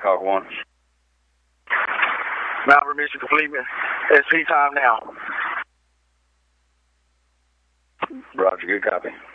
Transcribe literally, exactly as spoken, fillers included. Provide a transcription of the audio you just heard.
Blackhawk one. Malvern mission complete. S P time now. Roger, good copy.